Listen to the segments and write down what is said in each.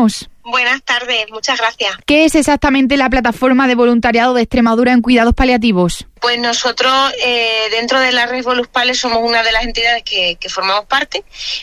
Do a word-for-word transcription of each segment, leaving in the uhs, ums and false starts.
escuchamos. Buenas tardes, muchas gracias. ¿Qué es exactamente la plataforma de voluntariado de Extremadura en cuidados paliativos? Pues nosotros, eh, dentro de la red Voluspales, somos una de las entidades que, que formamos parte,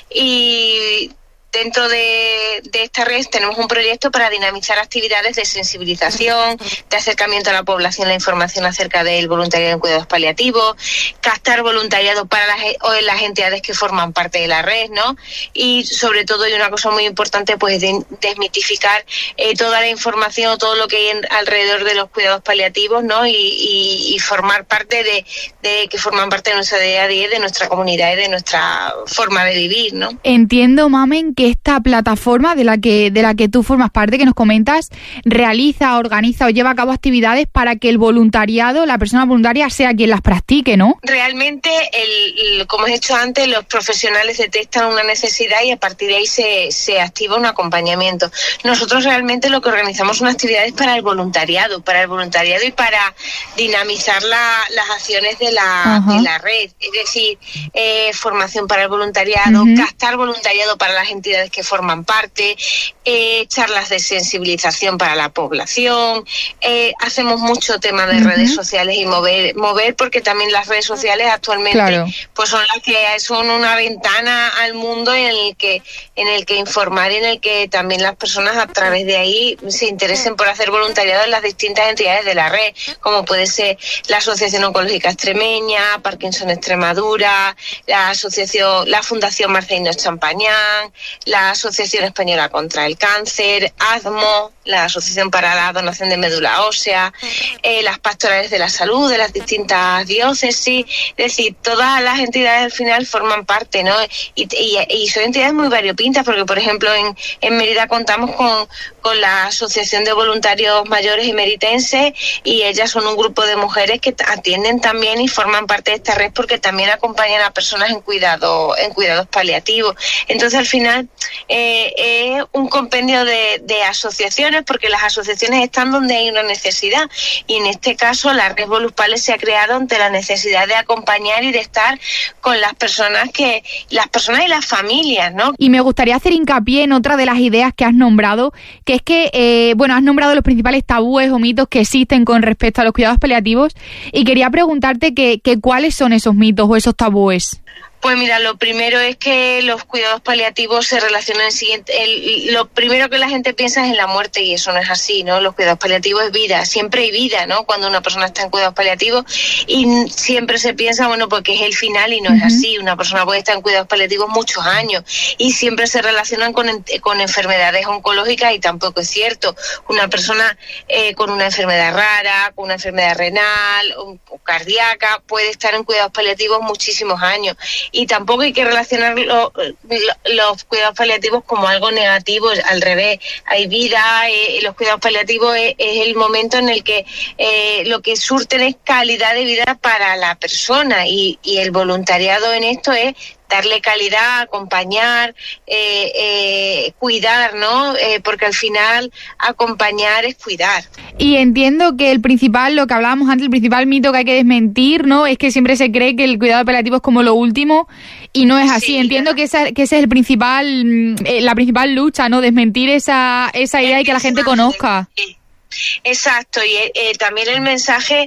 y dentro de, de esta red tenemos un proyecto para dinamizar actividades de sensibilización, de acercamiento a la población, la información acerca del voluntariado en cuidados paliativos, captar voluntariado para las, o las entidades que forman parte de la red, ¿no? Y sobre todo, y una cosa muy importante, pues de, desmitificar eh, toda la información, todo lo que hay en, alrededor de los cuidados paliativos, ¿no? Y, y, y formar parte de, de que forman parte de nuestra día a día, de nuestra comunidad y de nuestra forma de vivir, ¿no? Entiendo, Mamen, que esta plataforma de la que de la que tú formas parte, que nos comentas, realiza, organiza o lleva a cabo actividades para que el voluntariado, la persona voluntaria, sea quien las practique, ¿no? Realmente, el, el, como he dicho antes, los profesionales detectan una necesidad y a partir de ahí se, se activa un acompañamiento. Nosotros realmente lo que organizamos son actividades para el voluntariado, para el voluntariado y para dinamizar la, las acciones de la, de la red. Es decir, eh, formación para el voluntariado, uh-huh. captar voluntariado para las entidades que forman parte, eh, charlas de sensibilización para la población, eh, hacemos mucho tema de uh-huh. redes sociales y mover, mover porque también las redes sociales actualmente claro. pues son las que son una ventana al mundo en el que en el que informar y en el que también las personas a través de ahí se interesen por hacer voluntariado en las distintas entidades de la red, como puede ser la Asociación Oncológica Extremeña, Parkinson Extremadura, la asociación, la Fundación Marcelino Champañán, la Asociación Española contra el Cáncer, ASMO, la Asociación para la Donación de Médula Ósea, eh, las pastorales de la salud de las distintas diócesis, es decir, todas las entidades al final forman parte, ¿no? Y, y, y son entidades muy variopintas, porque por ejemplo en, en Mérida contamos con, con la Asociación de Voluntarios Mayores y Meritenses, y ellas son un grupo de mujeres que atienden también y forman parte de esta red porque también acompañan a personas en cuidado, en cuidados paliativos. Entonces al final eh, es un compendio de, de asociaciones, porque las asociaciones están donde hay una necesidad, y en este caso la red Voluspales se ha creado ante la necesidad de acompañar y de estar con las personas que las personas y las familias, ¿no? Y me gustaría hacer hincapié en otra de las ideas que has nombrado, que es que, eh, bueno, has nombrado los principales tabúes o mitos que existen con respecto a los cuidados paliativos, y quería preguntarte que, que cuáles son esos mitos o esos tabúes. Pues mira, lo primero es que los cuidados paliativos se relacionan el siguiente, el, lo primero que la gente piensa es en la muerte, y eso no es así, ¿no? Los cuidados paliativos es vida, siempre hay vida, ¿no? Cuando una persona está en cuidados paliativos, y siempre se piensa, bueno, porque es el final, y no uh-huh. es así. Una persona puede estar en cuidados paliativos muchos años, y siempre se relacionan con, con enfermedades oncológicas, y tampoco es cierto. Una persona eh, con una enfermedad rara, con una enfermedad renal o, o cardíaca, puede estar en cuidados paliativos muchísimos años. Y tampoco hay que relacionar lo, lo, los cuidados paliativos como algo negativo, al revés, hay vida, eh, los cuidados paliativos es, es el momento en el que eh, lo que surten es calidad de vida para la persona, y, y el voluntariado en esto es darle calidad, acompañar, eh, eh, cuidar, ¿no? Eh, porque al final acompañar es cuidar. Y entiendo que el principal, lo que hablábamos antes, el principal mito que hay que desmentir, ¿no? Es que siempre se cree que el cuidado paliativo es como lo último, y no es así. Sí, entiendo claro. que esa que ese es el principal, eh, la principal lucha, ¿no? Desmentir esa esa idea y que la gente conozca. Sí. Exacto, y eh, también el mensaje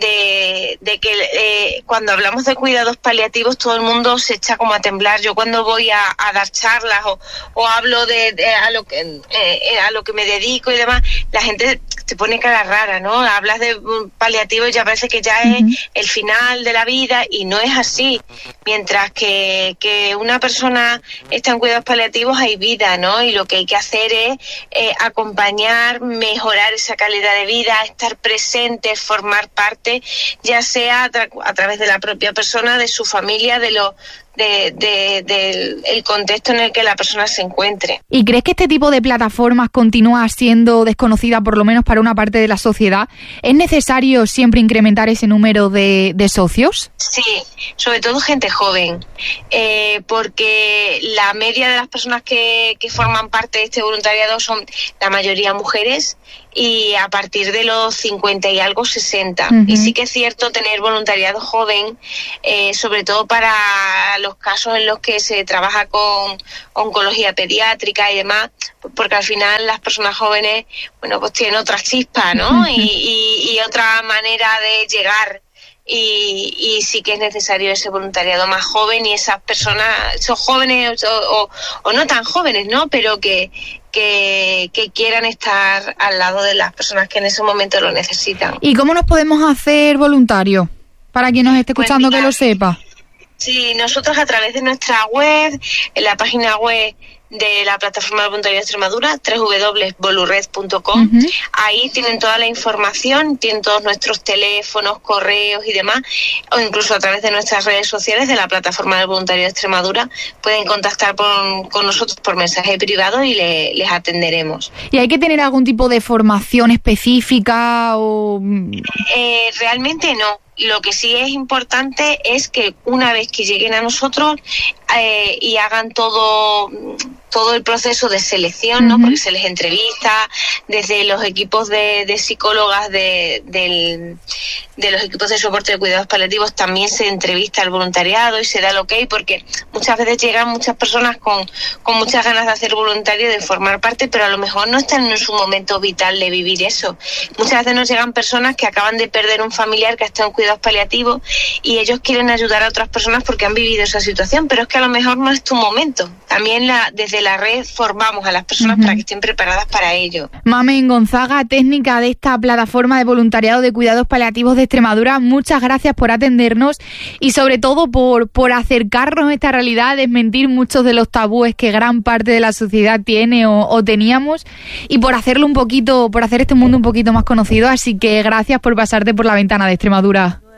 de, de que eh, cuando hablamos de cuidados paliativos todo el mundo se echa como a temblar. Yo cuando voy a, a dar charlas o, o hablo de, de a lo que eh, a lo que me dedico y demás, la gente se pone cara rara, ¿no? Hablas de paliativo y ya parece que ya uh-huh. es el final de la vida, y no es así. Mientras que, que una persona está en cuidados paliativos hay vida, ¿no? Y lo que hay que hacer es eh, acompañar, mejorar esa calidad de vida, estar presente, formar parte, ya sea a, tra- a través de la propia persona, de su familia, de lo de, de, de el contexto en el que la persona se encuentre. ¿Y crees que este tipo de plataformas continúa siendo desconocida, por lo menos para una parte de la sociedad? ¿Es necesario siempre incrementar ese número de, de socios? Sí, sobre todo gente joven, eh, porque la media de las personas que, que forman parte de este voluntariado son la mayoría mujeres, y a partir de los cincuenta y algo, sesenta. Uh-huh. Y sí que es cierto tener voluntariado joven, eh, sobre todo para los casos en los que se trabaja con oncología pediátrica y demás, porque al final las personas jóvenes, bueno, pues tienen otra chispa, ¿no? y, y, y otra manera de llegar. Y, y sí que es necesario ese voluntariado más joven y esas personas, esos jóvenes o, o, o no tan jóvenes, ¿no? Pero que, que, que quieran estar al lado de las personas que en ese momento lo necesitan. ¿Y cómo nos podemos hacer voluntarios? Para quien nos esté escuchando, pues mira, que lo sepa. Sí, nosotros a través de nuestra web, en la página web de la plataforma de voluntariado de Extremadura, doble u doble u doble u punto volured punto com. Uh-huh. Ahí tienen toda la información, tienen todos nuestros teléfonos, correos y demás, o incluso a través de nuestras redes sociales de la plataforma de voluntariado de Extremadura pueden contactar con, con nosotros por mensaje privado y le, les atenderemos. ¿Y hay que tener algún tipo de formación específica o...? Eh, realmente no. Lo que sí es importante es que una vez que lleguen a nosotros eh, y hagan todo todo el proceso de selección, ¿no? Uh-huh. Porque se les entrevista desde los equipos de, de psicólogas de, del, de los equipos de soporte de cuidados paliativos, también se entrevista al voluntariado y se da el ok, porque muchas veces llegan muchas personas con, con muchas ganas de hacer voluntario, de formar parte, pero a lo mejor no están en su momento vital de vivir eso. Muchas veces nos llegan personas que acaban de perder un familiar que ha estado en cuidados paliativos y ellos quieren ayudar a otras personas porque han vivido esa situación, pero es que a lo mejor no es tu momento. También la, desde la red formamos a las personas uh-huh. para que estén preparadas para ello. Mamen Gonzaga, técnica de esta plataforma de voluntariado de cuidados paliativos de Extremadura, muchas gracias por atendernos y sobre todo por, por acercarnos a esta realidad, desmentir muchos de los tabúes que gran parte de la sociedad tiene o, o teníamos y por hacerlo un poquito, por hacer este mundo un poquito más conocido, así que gracias por pasarte por la ventana de Extremadura.